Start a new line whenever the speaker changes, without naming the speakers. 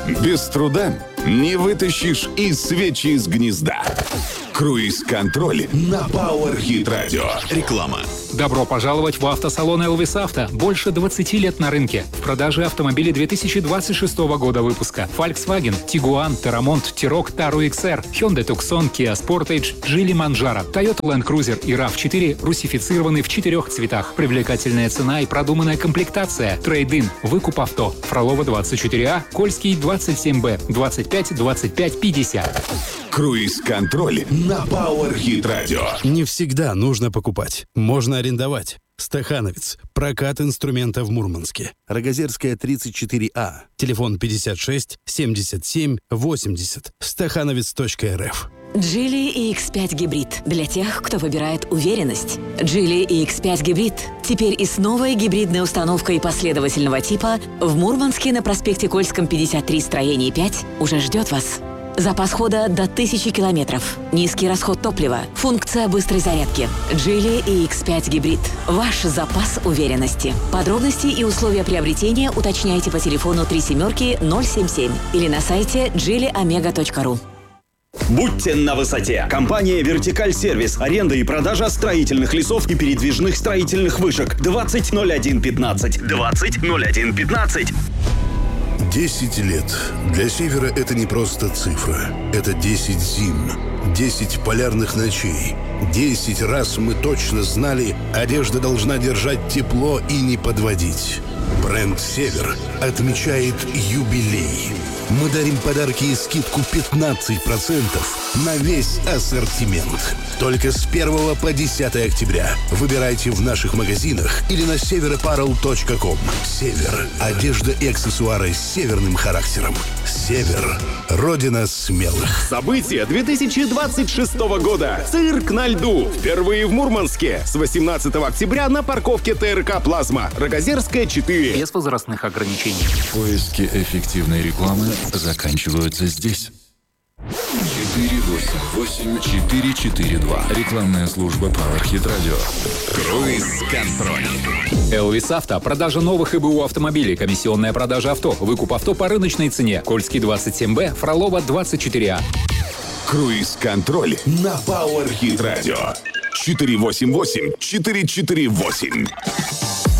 Без труда не вытащишь и свечи из гнезда. Круиз-контроль на Power Hit Radio. Реклама.
Добро пожаловать в автосалон Elvis Auto. Больше 20 лет на рынке. В продаже автомобили 2026 года выпуска. Volkswagen, Tiguan, Terramont, T-Roc, Taru XR, Hyundai Tucson, Kia Sportage, Geely Manjaro, Toyota Land Cruiser и RAV4 русифицированы в 4 цветах. Привлекательная цена и продуманная комплектация. Трейд-ин. Выкуп авто. Фролова 24А, Кольский 27Б, 25 25 50.
Круиз-контроль на Power Hit Radio.
Не всегда нужно покупать. Можно арендовать. Стахановец. Прокат инструмента в Мурманске. Рогозерская, 34А. Телефон 56 77 80. Стахановец.рф.
Geely EX5 гибрид для тех, кто выбирает уверенность. Geely EX5 гибрид теперь и с новой гибридной установкой последовательного типа в Мурманске на проспекте Кольском 53, строение 5 уже ждет вас. Запас хода до 1000 километров. Низкий расход топлива. Функция быстрой зарядки. Geely EX5 гибрид. Ваш запас уверенности. Подробности и условия приобретения уточняйте по телефону 37-077 или на сайте geelyomega.ru.
Будьте на высоте. Компания «Вертикаль Сервис». Аренда и продажа строительных лесов и передвижных строительных вышек. 200115. 200115.
10 лет. Для Севера это не просто цифра. Это 10 зим, 10 полярных ночей. 10 раз мы точно знали, одежда должна держать тепло и не подводить. Бренд «Север» отмечает юбилей. Мы дарим подарки и скидку 15% на весь ассортимент. Только с 1 по 10 октября. Выбирайте в наших магазинах или на severapparel.com. «Север» – одежда и аксессуары с северным характером. «Север» – родина смелых.
События 2026 года. Цирк на льду. Впервые в Мурманске. С 18 октября на парковке ТРК «Плазма». Рогозерская, 4.
Без возрастных ограничений.
Поиски эффективной рекламы заканчиваются здесь. 488-442. Рекламная служба Power Hit Radio.
Круиз-контроль.
Elvis Auto. Продажа новых и БУ автомобилей. Комиссионная продажа авто. Выкуп авто по рыночной цене. Кольский 27Б, Фролова 24А.
Круиз-контроль на Power Hit Radio. 488-448.